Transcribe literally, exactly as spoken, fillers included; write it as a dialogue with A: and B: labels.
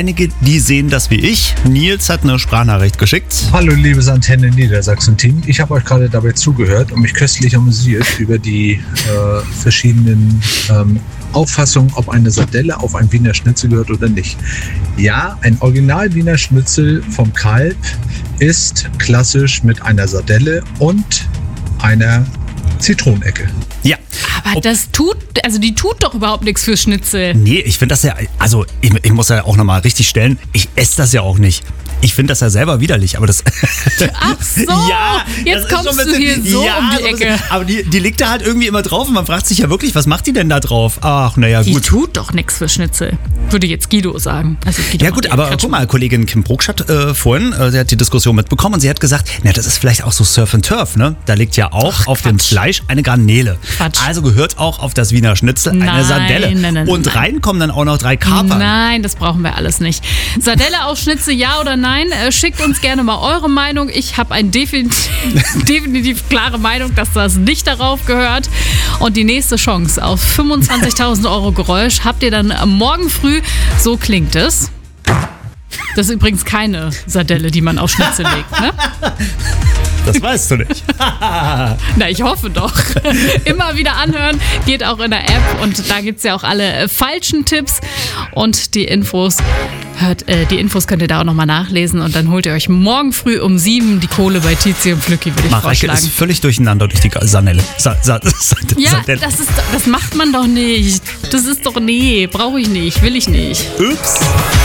A: einige, die sehen das wie ich. Nils hat eine Sprachnachricht geschickt.
B: Hallo liebes Antenne Niedersachsen-Team. Ich habe euch gerade dabei zugehört und mich köstlich amüsiert über die äh, verschiedenen ähm, Auffassungen, ob eine Sardelle auf ein Wiener Schnitzel gehört oder nicht. Ja, ein Original Wiener Schnitzel vom Kalb ist klassisch mit einer Sardelle und einer Zitronenecke.
A: Ja.
C: Aber
A: Ob-
C: das tut, also die tut doch überhaupt nichts für Schnitzel.
A: Nee, ich finde das ja, also ich, ich muss ja auch nochmal richtig stellen, ich esse das ja auch nicht. Ich finde das ja selber widerlich, aber das...
C: Ach so,
A: Ja,
C: jetzt
A: das ist schon
C: kommst
A: ein
C: du
A: bisschen-
C: hier so
A: ja,
C: um die
A: so ein
C: Ecke.
A: bisschen- Aber die, die liegt da halt irgendwie immer drauf und man fragt sich ja wirklich, was macht die denn da drauf? Ach, naja,
C: Die
A: gut.
C: tut doch nichts für Schnitzel, würde jetzt Guido sagen. Also Guido
A: Ja
C: macht
A: gut,
C: ja
A: aber
C: Kretschmer.
A: guck mal, Kollegin Kim Brokstadt äh, vorhin, äh, sie hat die Diskussion mitbekommen und sie hat gesagt, na, das ist vielleicht auch so Surf and Turf, ne? Da liegt ja auch
C: Ach,
A: auf dem
C: Quatsch.
A: Fleisch eine Garnele.
C: Quatsch.
A: Also gehört auch auf das Wiener Schnitzel eine
C: Nein,
A: Sardelle.
C: nein, nein,
A: und
C: nein.
A: rein kommen dann auch noch drei Kapern.
C: Nein, das brauchen wir alles nicht. Sardelle auf Schnitzel, ja oder nein? Äh, schickt uns gerne mal eure Meinung. Ich habe eine definitiv, definitiv klare Meinung, dass das nicht darauf gehört. Und die nächste Chance auf fünfundzwanzigtausend Euro Geräusch habt ihr dann morgen früh. So klingt es. Das ist übrigens keine Sardelle, die man auf Schnitzel legt, ne?
A: Das weißt du nicht.
C: Na, ich hoffe doch. Immer wieder anhören, geht auch in der App und da gibt es ja auch alle äh, falschen Tipps und die Infos. Hört, äh, die Infos könnt ihr da auch nochmal nachlesen und dann holt ihr euch morgen früh um sieben die Kohle bei Tizi und Flücki, würde ich
A: Mareike
C: vorschlagen.
A: ist völlig durcheinander durch die Sardelle. Sa Sa Sa
C: Ja,
A: Sardelle.
C: das, ist, das macht man doch nicht. Das ist doch, nee, brauche ich nicht, will ich nicht.
A: Ups.